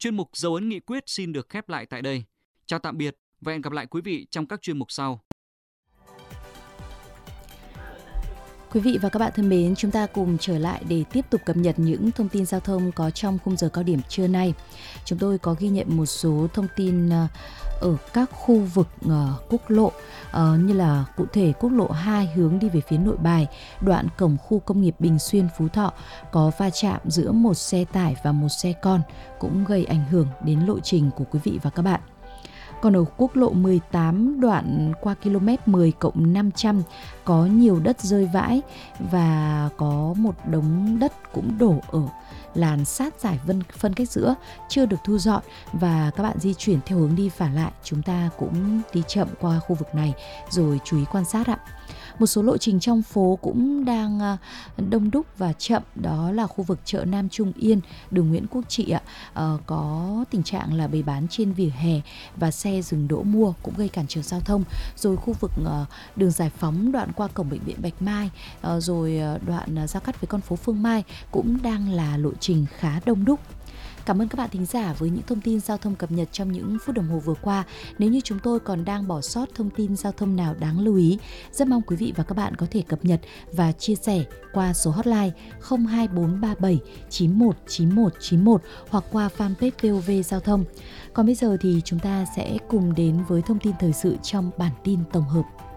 Chuyên mục Dấu ấn nghị quyết xin được khép lại tại đây. Chào tạm biệt và hẹn gặp lại quý vị trong các chuyên mục sau. Quý vị và các bạn thân mến, chúng ta cùng trở lại để tiếp tục cập nhật những thông tin giao thông có trong khung giờ cao điểm trưa nay. Chúng tôi có ghi nhận một số thông tin ở các khu vực quốc lộ, như là cụ thể quốc lộ 2 hướng đi về phía Nội Bài, đoạn cổng khu công nghiệp Bình Xuyên, Phú Thọ có va chạm giữa một xe tải và một xe con, cũng gây ảnh hưởng đến lộ trình của quý vị và các bạn. Còn ở quốc lộ 18 đoạn qua km 10+500 có nhiều đất rơi vãi và có một đống đất cũng đổ ở làn sát giải phân cách giữa chưa được thu dọn, và các bạn di chuyển theo hướng đi phả lại, chúng ta cũng đi chậm qua khu vực này rồi chú ý quan sát ạ. Một số lộ trình trong phố cũng đang đông đúc và chậm, đó là khu vực chợ Nam Trung Yên, đường Nguyễn Quốc Trị ạ. Có tình trạng là bày bán trên vỉa hè và xe dừng đỗ mua cũng gây cản trở giao thông. Rồi khu vực đường Giải Phóng đoạn qua cổng bệnh viện Bạch Mai, rồi đoạn giao cắt với con phố Phương Mai cũng đang là lộ trình khá đông đúc. Cảm ơn các bạn thính giả với những thông tin giao thông cập nhật trong những phút đồng hồ vừa qua. Nếu như chúng tôi còn đang bỏ sót thông tin giao thông nào đáng lưu ý, rất mong quý vị và các bạn có thể cập nhật và chia sẻ qua số hotline 02437 919191 hoặc qua fanpage VOV Giao thông. Còn bây giờ thì chúng ta sẽ cùng đến với thông tin thời sự trong bản tin tổng hợp.